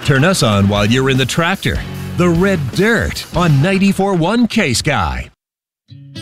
Turn us on while you're in the tractor. The Red Dirt on 94.1 K-Sky.